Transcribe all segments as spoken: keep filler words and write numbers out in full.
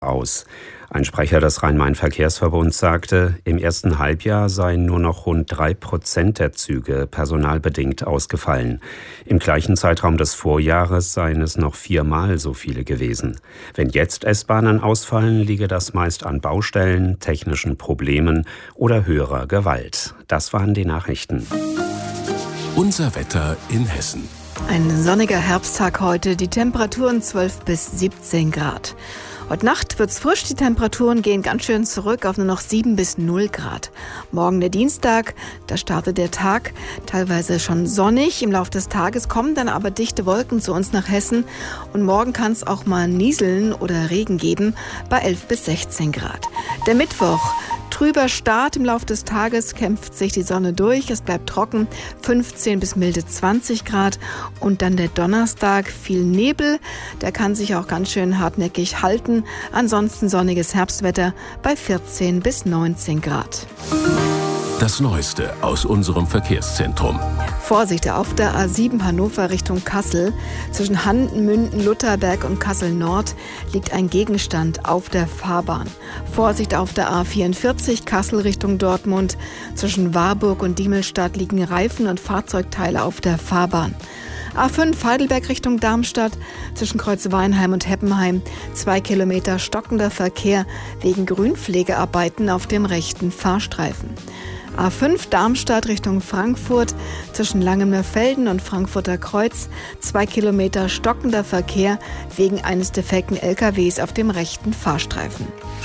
aus. Ein Sprecher des Rhein-Main-Verkehrsverbunds sagte, im ersten Halbjahr seien nur noch rund drei Prozent der Züge personalbedingt ausgefallen. Im gleichen Zeitraum des Vorjahres seien es noch viermal so viele gewesen. Wenn jetzt S-Bahnen ausfallen, liege das meist an Baustellen, technischen Problemen oder höherer Gewalt. Das waren die Nachrichten. Unser Wetter in Hessen. Ein sonniger Herbsttag heute, die Temperaturen zwölf bis siebzehn Grad. Heute Nacht wird's frisch, die Temperaturen gehen ganz schön zurück auf nur noch sieben bis null Grad. Morgen der Dienstag, da startet der Tag, teilweise schon sonnig. Im Laufe des Tages kommen dann aber dichte Wolken zu uns nach Hessen. Und morgen kann es auch mal nieseln oder Regen geben bei elf bis sechzehn Grad. Der Mittwoch, trüber Start, im Laufe des Tages kämpft sich die Sonne durch, es bleibt trocken, fünfzehn bis milde zwanzig Grad. Und dann der Donnerstag, viel Nebel, der kann sich auch ganz schön hartnäckig halten. Ansonsten sonniges Herbstwetter bei vierzehn bis neunzehn Grad. Das Neueste aus unserem Verkehrszentrum. Vorsicht, auf der A sieben Hannover Richtung Kassel. Zwischen Handen, Münden, Lutherberg und Kassel Nord liegt ein Gegenstand auf der Fahrbahn. Vorsicht auf der A vierundvierzig Kassel Richtung Dortmund. Zwischen Warburg und Diemelstadt liegen Reifen und Fahrzeugteile auf der Fahrbahn. A fünf Heidelberg Richtung Darmstadt, zwischen Kreuzweinheim und Heppenheim, zwei Kilometer stockender Verkehr wegen Grünpflegearbeiten auf dem rechten Fahrstreifen. A fünf Darmstadt Richtung Frankfurt, zwischen Langenmörfelden und Frankfurter Kreuz, zwei Kilometer stockender Verkehr wegen eines defekten L K Ws auf dem rechten Fahrstreifen.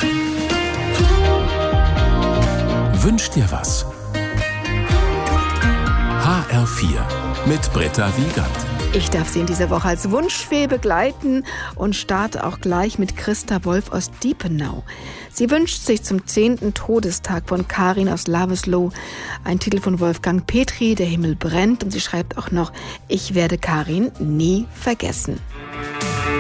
Wünsch dir was? H R vier mit Britta Wiegand. Ich darf Sie in dieser Woche als Wunschfee begleiten und starte auch gleich mit Christa Wolf aus Diepenau. Sie wünscht sich zum zehnten Todestag von Karin aus Lavesloh ein Titel von Wolfgang Petri, Der Himmel brennt, und sie schreibt auch noch, ich werde Karin nie vergessen.